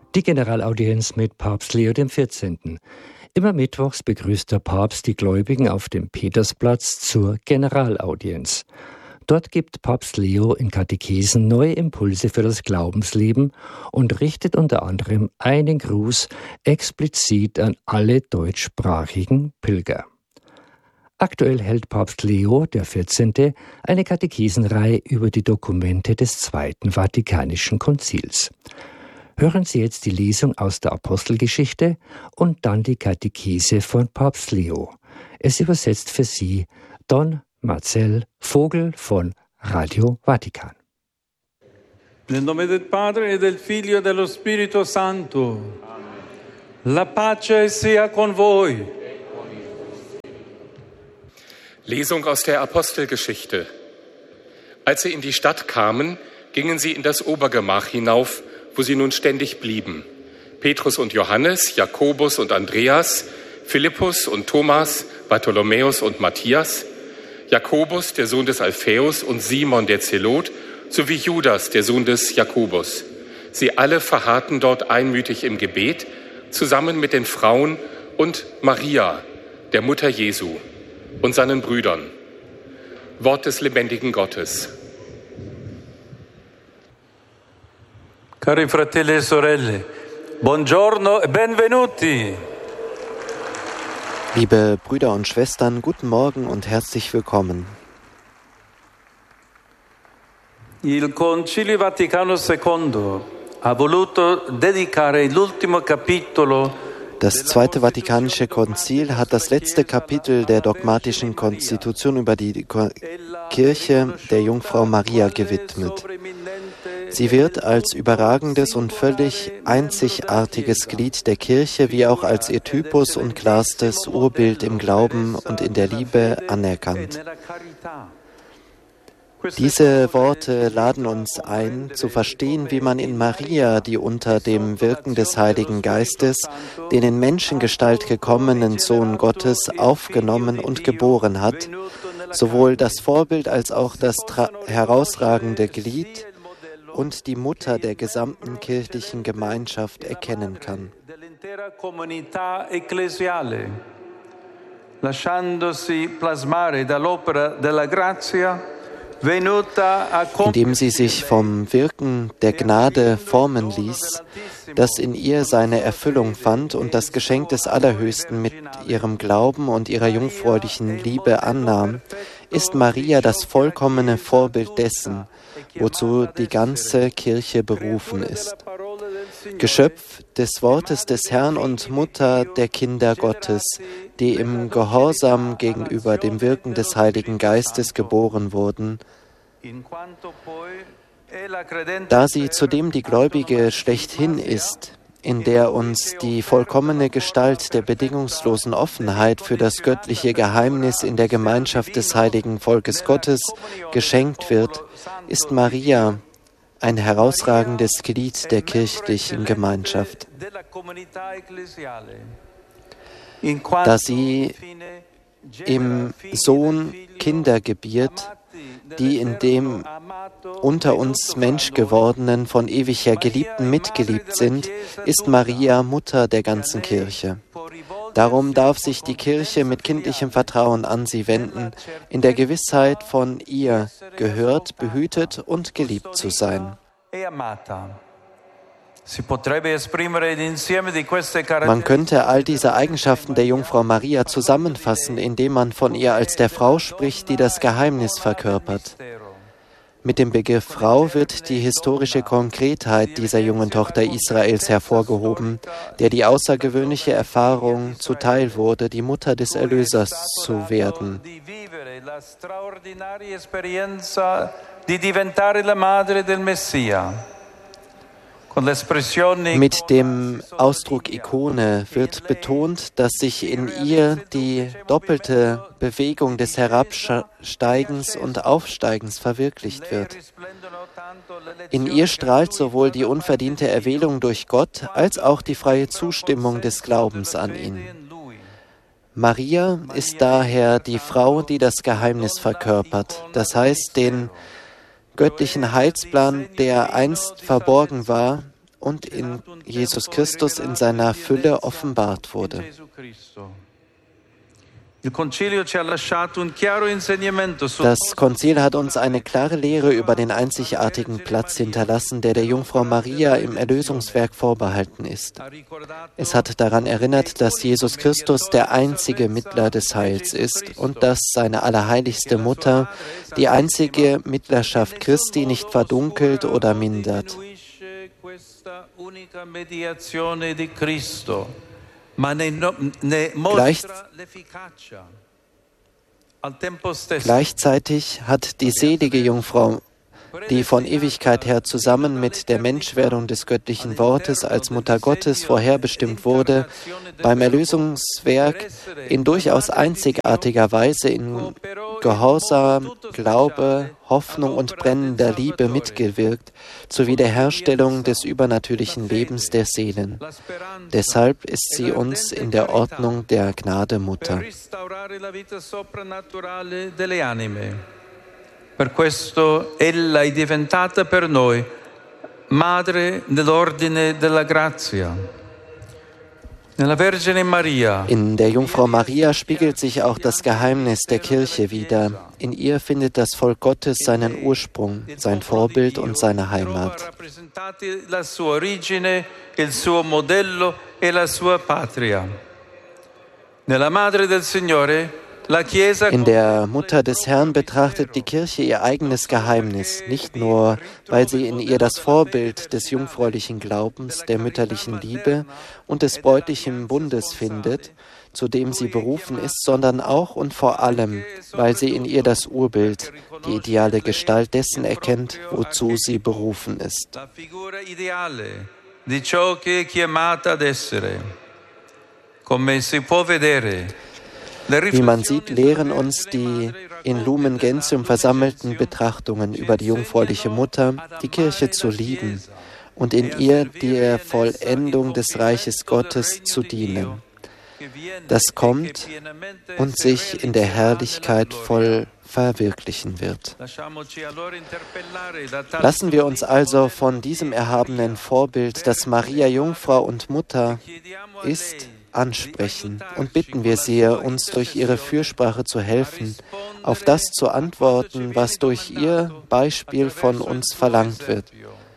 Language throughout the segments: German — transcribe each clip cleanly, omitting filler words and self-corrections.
Die Generalaudienz mit Papst Leo XIV. Immer mittwochs begrüßt der Papst die Gläubigen auf dem Petersplatz zur Generalaudienz. Dort gibt Papst Leo in Katechesen neue Impulse für das Glaubensleben und richtet unter anderem einen Gruß explizit an alle deutschsprachigen Pilger. Aktuell hält Papst Leo XIV. Eine Katechesenreihe über die Dokumente des Zweiten Vatikanischen Konzils. Hören Sie jetzt die Lesung aus der Apostelgeschichte und dann die Katechese von Papst Leo. Es übersetzt für Sie Don Marcel Vogel von Radio Vatikan. Nel nome del Padre e del Figlio e dello Spirito Santo. La pace sia con voi. Lesung aus der Apostelgeschichte. Als sie in die Stadt kamen, gingen sie in das Obergemach hinauf, wo sie nun ständig blieben. Petrus und Johannes, Jakobus und Andreas, Philippus und Thomas, Bartholomäus und Matthias, Jakobus, der Sohn des Alphaeus, und Simon, der Zelot, sowie Judas, der Sohn des Jakobus. Sie alle verharrten dort einmütig im Gebet, zusammen mit den Frauen und Maria, der Mutter Jesu, und seinen Brüdern. Wort des lebendigen Gottes. Cari fratelli e sorelle, buongiorno e benvenuti. Liebe Brüder und Schwestern, guten Morgen und herzlich willkommen. Il Concilio Vaticano II ha voluto dedicare l'ultimo capitolo. Das Zweite Vatikanische Konzil hat das letzte Kapitel der dogmatischen Konstitution über die Kirche der Jungfrau Maria gewidmet. Sie wird als überragendes und völlig einzigartiges Glied der Kirche wie auch als ihr Typus und klarstes Urbild im Glauben und in der Liebe anerkannt. Diese Worte laden uns ein, zu verstehen, wie man in Maria, die unter dem Wirken des Heiligen Geistes, den in Menschengestalt gekommenen Sohn Gottes, aufgenommen und geboren hat, sowohl das Vorbild als auch das herausragende Glied und die Mutter der gesamten kirchlichen Gemeinschaft erkennen kann. Lasciandosi plasmare dall'opera della grazia, indem sie sich vom Wirken der Gnade formen ließ, das in ihr seine Erfüllung fand und das Geschenk des Allerhöchsten mit ihrem Glauben und ihrer jungfräulichen Liebe annahm, ist Maria das vollkommene Vorbild dessen, wozu die ganze Kirche berufen ist. Geschöpf des Wortes des Herrn und Mutter der Kinder Gottes, die im Gehorsam gegenüber dem Wirken des Heiligen Geistes geboren wurden, da sie zudem die Gläubige schlechthin ist, in der uns die vollkommene Gestalt der bedingungslosen Offenheit für das göttliche Geheimnis in der Gemeinschaft des heiligen Volkes Gottes geschenkt wird, ist Maria ein herausragendes Glied der kirchlichen Gemeinschaft. Da sie im Sohn Kinder gebiert, die in dem unter uns Menschgewordenen, von ewig her Geliebten mitgeliebt sind, ist Maria Mutter der ganzen Kirche. Darum darf sich die Kirche mit kindlichem Vertrauen an sie wenden, in der Gewissheit, von ihr gehört, behütet und geliebt zu sein. Man könnte all diese Eigenschaften der Jungfrau Maria zusammenfassen, indem man von ihr als der Frau spricht, die das Geheimnis verkörpert. Mit dem Begriff Frau wird die historische Konkretheit dieser jungen Tochter Israels hervorgehoben, der die außergewöhnliche Erfahrung zuteil wurde, die Mutter des Erlösers zu werden. Mit dem Ausdruck Ikone wird betont, dass sich in ihr die doppelte Bewegung des Herabsteigens und Aufsteigens verwirklicht wird. In ihr strahlt sowohl die unverdiente Erwählung durch Gott als auch die freie Zustimmung des Glaubens an ihn. Maria ist daher die Frau, die das Geheimnis verkörpert, das heißt den göttlichen Heilsplan, der einst verborgen war, und in Jesus Christus in seiner Fülle offenbart wurde. Das Konzil hat uns eine klare Lehre über den einzigartigen Platz hinterlassen, der Jungfrau Maria im Erlösungswerk vorbehalten ist. Es hat daran erinnert, dass Jesus Christus der einzige Mittler des Heils ist und dass seine allerheiligste Mutter die einzige Mittlerschaft Christi nicht verdunkelt oder mindert. Gleichzeitig hat die selige Jungfrau, die von Ewigkeit her zusammen mit der Menschwerdung des göttlichen Wortes als Mutter Gottes vorherbestimmt wurde, beim Erlösungswerk in durchaus einzigartiger Weise in Gehorsam, Glaube, Hoffnung und brennender Liebe mitgewirkt, zur Wiederherstellung des übernatürlichen Lebens der Seelen. Deshalb ist sie uns in der Ordnung der Gnade Mutter. Per questo ella è diventata per noi madre nell'ordine della grazia. Nella Vergine Maria. In der Jungfrau Maria spiegelt sich auch das Geheimnis der Kirche wider. In ihr findet das Volk Gottes seinen Ursprung, sein Vorbild und seine Heimat. La sua origine, il suo modello e la sua patria. Nella Madre del Signore in der Mutter des Herrn betrachtet die Kirche ihr eigenes Geheimnis, nicht nur, weil sie in ihr das Vorbild des jungfräulichen Glaubens, der mütterlichen Liebe und des bräutlichen Bundes findet, zu dem sie berufen ist, sondern auch und vor allem, weil sie in ihr das Urbild, die ideale Gestalt dessen erkennt, wozu sie berufen ist. Wie man sieht, lehren uns die in Lumen Gentium versammelten Betrachtungen über die jungfräuliche Mutter, die Kirche zu lieben und in ihr der Vollendung des Reiches Gottes zu dienen. Das kommt und sich in der Herrlichkeit voll verwirklichen wird. Lassen wir uns also von diesem erhabenen Vorbild, das Maria Jungfrau und Mutter ist, ansprechen und bitten wir sie, uns durch ihre Fürsprache zu helfen, auf das zu antworten, was durch ihr Beispiel von uns verlangt wird.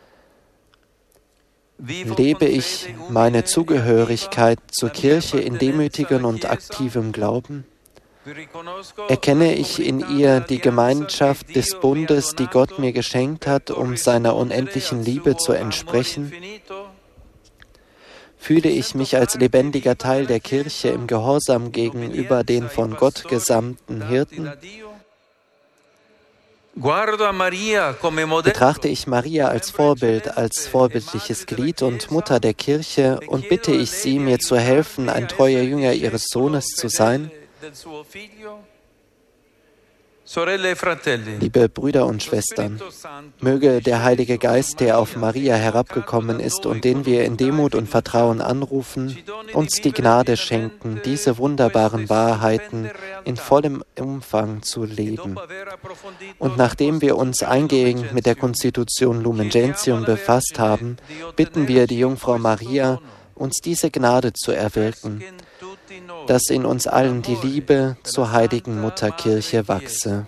Lebe ich meine Zugehörigkeit zur Kirche in demütigem und aktivem Glauben? Erkenne ich in ihr die Gemeinschaft des Bundes, die Gott mir geschenkt hat, um seiner unendlichen Liebe zu entsprechen? Fühle ich mich als lebendiger Teil der Kirche im Gehorsam gegenüber den von Gott gesandten Hirten? Betrachte ich Maria als Vorbild, als vorbildliches Glied und Mutter der Kirche und bitte ich sie, mir zu helfen, ein treuer Jünger ihres Sohnes zu sein? Liebe Brüder und Schwestern, möge der Heilige Geist, der auf Maria herabgekommen ist und den wir in Demut und Vertrauen anrufen, uns die Gnade schenken, diese wunderbaren Wahrheiten in vollem Umfang zu leben. Und nachdem wir uns eingehend mit der Konstitution Lumen Gentium befasst haben, bitten wir die Jungfrau Maria, uns diese Gnade zu erwirken, dass in uns allen die Liebe zur heiligen Mutterkirche wachse.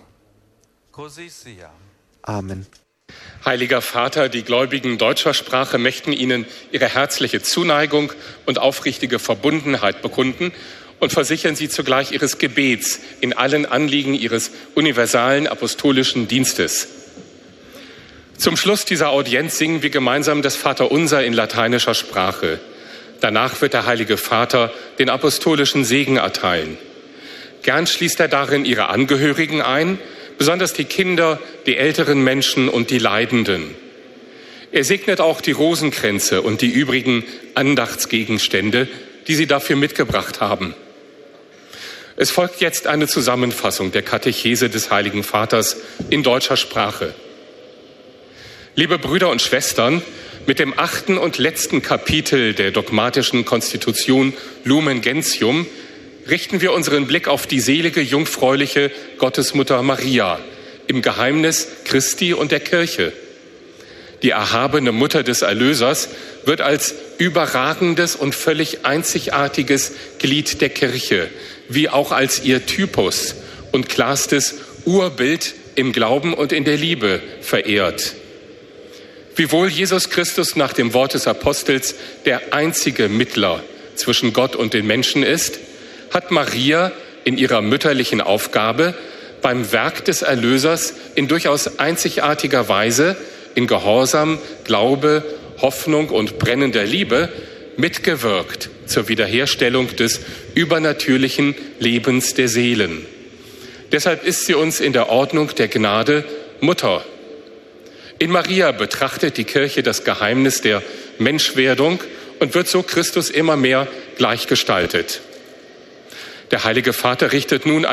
Amen. Heiliger Vater, die Gläubigen deutscher Sprache möchten Ihnen ihre herzliche Zuneigung und aufrichtige Verbundenheit bekunden und versichern Sie zugleich Ihres Gebets in allen Anliegen Ihres universalen apostolischen Dienstes. Zum Schluss dieser Audienz singen wir gemeinsam das Vaterunser in lateinischer Sprache. Danach wird der Heilige Vater den apostolischen Segen erteilen. Gern schließt er darin ihre Angehörigen ein, besonders die Kinder, die älteren Menschen und die Leidenden. Er segnet auch die Rosenkränze und die übrigen Andachtsgegenstände, die sie dafür mitgebracht haben. Es folgt jetzt eine Zusammenfassung der Katechese des Heiligen Vaters in deutscher Sprache. Liebe Brüder und Schwestern, mit dem 8. und letzten Kapitel der dogmatischen Konstitution Lumen Gentium richten wir unseren Blick auf die selige, jungfräuliche Gottesmutter Maria im Geheimnis Christi und der Kirche. Die erhabene Mutter des Erlösers wird als überragendes und völlig einzigartiges Glied der Kirche, wie auch als ihr Typus und klarstes Urbild im Glauben und in der Liebe verehrt. Wiewohl Jesus Christus nach dem Wort des Apostels der einzige Mittler zwischen Gott und den Menschen ist, hat Maria in ihrer mütterlichen Aufgabe beim Werk des Erlösers in durchaus einzigartiger Weise in Gehorsam, Glaube, Hoffnung und brennender Liebe mitgewirkt zur Wiederherstellung des übernatürlichen Lebens der Seelen. Deshalb ist sie uns in der Ordnung der Gnade Mutter. In Maria betrachtet die Kirche das Geheimnis der Menschwerdung und wird so Christus immer mehr gleichgestaltet. Der Heilige Vater richtet nun